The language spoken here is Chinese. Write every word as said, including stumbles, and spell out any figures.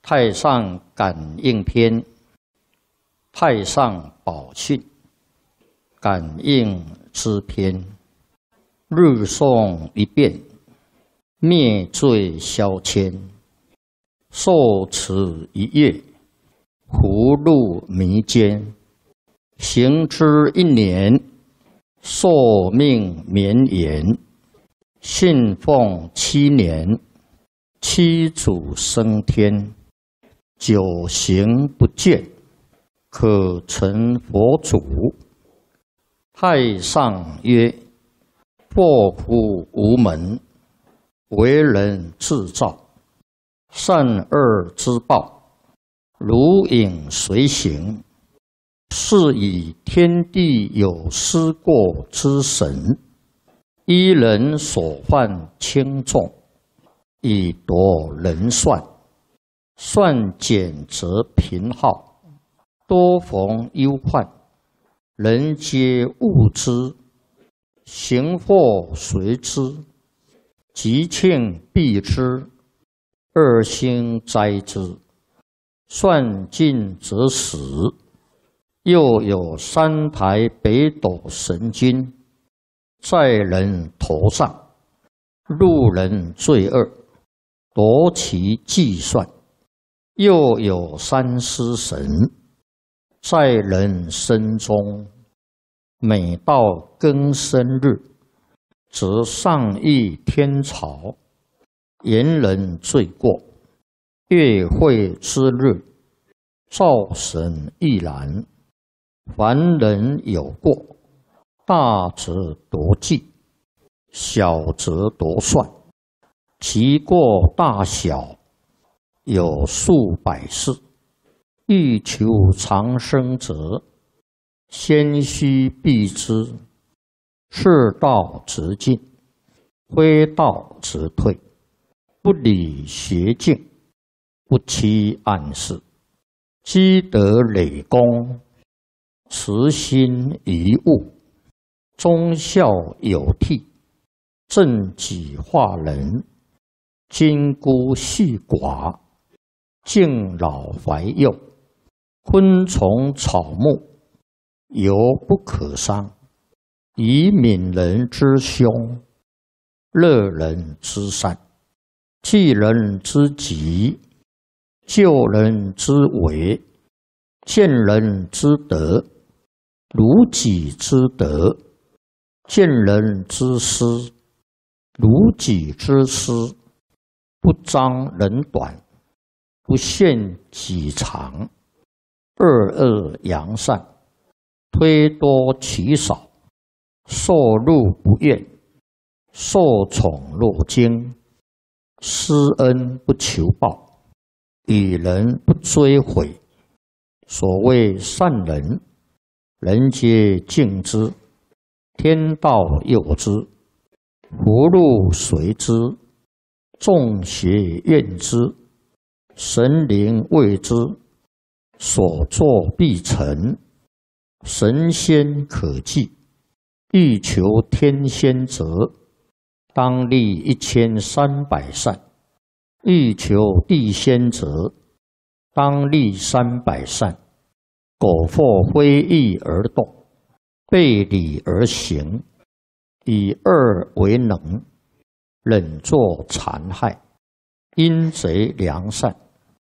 太上感应篇，太上宝训，感应之篇。日诵一遍，灭罪消愆；受持一夜，福禄弥坚。行之一年，寿命绵延；信奉七年，七祖升天。九行不见，可成佛祖。太上曰：祸福无门，为人自造。善恶之报，如影随形。是以天地有失过之神，依人所犯轻重，以夺人算。算减则贫耗，多逢忧患，人皆恶之。行祸随之，吉庆避之，恶星灾之。算尽则死。又有三台北斗神君，在人头上，路人罪恶，夺其计算。又有三尸神，在人身中，每到庚申日，则上议天朝，言人罪过。月会之日，灶神亦然。凡人有过，大则夺计，小则夺算。其过大小，有数百世。欲求长生者，先须避之。是道则进，非道则退。不理邪径，不欺暗室。积德累功，慈心遗物。忠孝有悌，正己化人。金孤细寡，敬老怀幼。昆虫草木，犹不可伤。以悯人之凶，乐人之善。济人之急，救人之危。见人之德，如己之德；见人之失，如己之失。不彰人短，不限己长。恶恶扬善，推多其少。受禄不怨，受宠若惊。施恩不求报，与人不追悔。所谓善人，人皆敬之，天道佑之，福禄随之，众邪怨之，神灵畏之。所作必成，神仙可祭。欲求天仙者，当立一千三百善；欲求地仙者，当立三百善。苟或非义而动，背礼而行，以恶为能，忍作残害，阴贼良善。